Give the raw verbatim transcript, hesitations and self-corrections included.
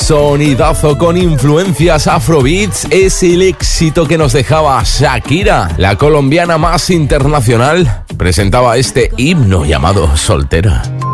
sonidazo con influencias afrobeats es el éxito que nos dejaba Shakira. La colombiana más internacional presentaba este himno llamado Soltera.